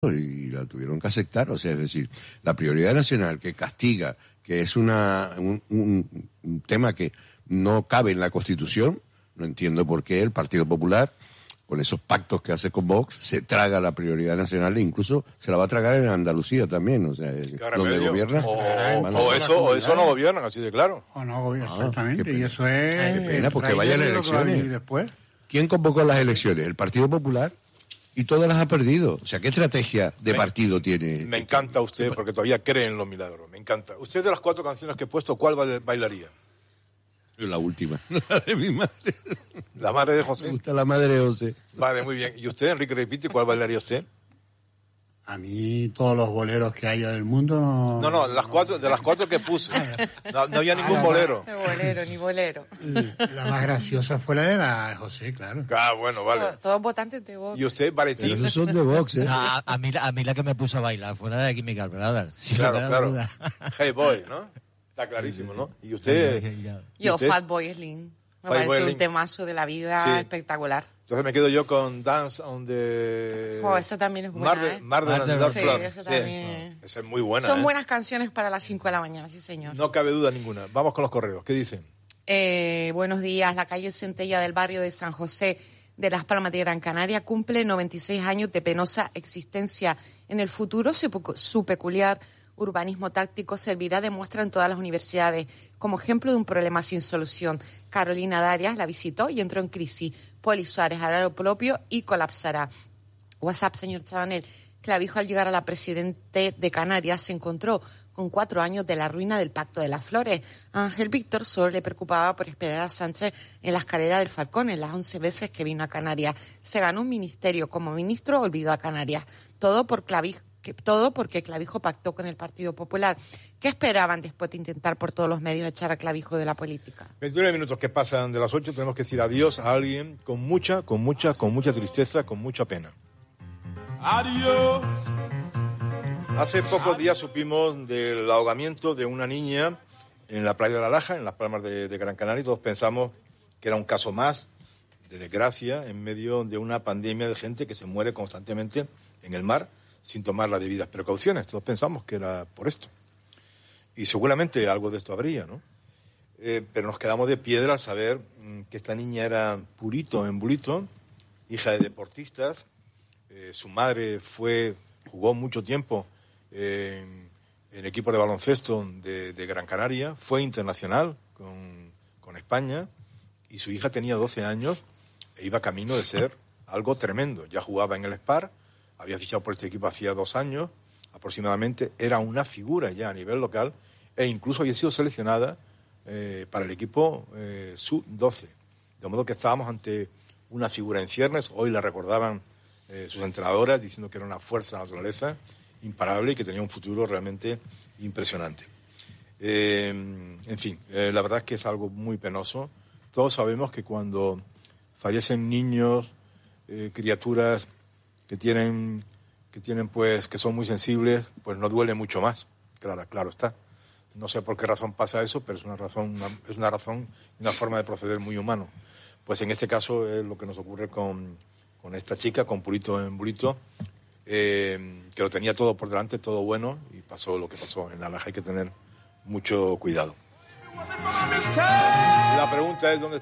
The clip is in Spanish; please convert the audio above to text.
y la tuvieron que aceptar. O sea, es decir, la prioridad nacional que castiga, que es un tema que no cabe en la Constitución, no entiendo por qué el Partido Popular, con esos pactos que hace con Vox, se traga la prioridad nacional e incluso se la va a tragar en Andalucía también, o sea, donde gobierna. O eso no gobiernan, así de claro. O no gobiernan, exactamente, y eso es... Qué pena, porque vaya a las elecciones. Después. ¿Quién convocó las elecciones? El Partido Popular, y todas las ha perdido. O sea, ¿qué estrategia de partido tiene? Me encanta usted, porque todavía cree en los milagros, me encanta. Usted, de las 4 canciones que he puesto, ¿cuál bailaría? La última, la de mi madre. ¿La madre de José? Me gusta la madre de José. Vale, muy bien. ¿Y usted, Enrique Repite, cuál bailaría usted? A mí todos los boleros que haya del mundo... No, de las cuatro que puse. No había ningún bolero. No bolero, ni bolero. La más graciosa fue la de la José, claro. Ah, bueno, vale. Todos votantes de Vox. ¿Y usted, Valentín? Esos son de Vox, ¿eh? A mí la que me puso a bailar fuera de Chemical Brothers. Sí, claro. Hey Boy, ¿no? Está clarísimo, ¿no? ¿Y usted? Yo, Fatboy Slim. Me parece un temazo de la vida espectacular. Entonces me quedo yo con Dance on the... esa también es buena, Murder and Love Floor. Esa también. Esa es muy buena. Son buenas canciones para las 5 de la mañana, sí señor. No cabe duda ninguna. Vamos con los correos. ¿Qué dicen? Buenos días. La calle Centella del barrio de San José de Las Palmas de Gran Canaria cumple 96 años de penosa existencia. En el futuro su peculiar urbanismo táctico servirá de muestra en todas las universidades como ejemplo de un problema sin solución. Carolina Darias la visitó y entró en crisis. Poli Suárez hará lo propio y colapsará. WhatsApp, señor Chabanel. Clavijo, al llegar a la presidente de Canarias, se encontró con 4 años de la ruina del Pacto de las Flores. A Ángel Víctor solo le preocupaba por esperar a Sánchez en la escalera del Falcón en las 11 veces que vino a Canarias. Se ganó un ministerio como ministro, olvidó a Canarias. Todo porque Clavijo pactó con el Partido Popular. ¿Qué esperaban después de intentar por todos los medios echar a Clavijo de la política? 29 minutos que pasan de las 8, tenemos que decir adiós a alguien con mucha tristeza, con mucha pena. Adiós. Hace pocos días supimos del ahogamiento de una niña en la playa de La Laja, en Las Palmas de Gran Canaria, y todos pensamos que era un caso más de desgracia en medio de una pandemia de gente que se muere constantemente en el mar sin tomar las debidas precauciones. Todos pensamos que era por esto. Y seguramente algo de esto habría, ¿no? Pero nos quedamos de piedra al saber que esta niña era purito en bulito, hija de deportistas. Su madre jugó mucho tiempo en el equipo de baloncesto de Gran Canaria, fue internacional con España, y su hija tenía 12 años e iba camino de ser algo tremendo. Ya jugaba en el Spar, había fichado por este equipo hacía 2 años aproximadamente, era una figura ya a nivel local e incluso había sido seleccionada para el equipo sub-12. De modo que estábamos ante una figura en ciernes. Hoy la recordaban sus entrenadoras diciendo que era una fuerza de la naturaleza imparable y que tenía un futuro realmente impresionante. En fin, la verdad es que es algo muy penoso. Todos sabemos que cuando fallecen niños, criaturas que tienen pues que son muy sensibles, pues no duele mucho más. Claro está. No sé por qué razón pasa eso, pero es una razón y una forma de proceder muy humano. Pues en este caso es lo que nos ocurre con esta chica, con Purito en bulito, que lo tenía todo por delante, todo bueno, y pasó lo que pasó. En La Laja hay que tener mucho cuidado. La pregunta es, ¿dónde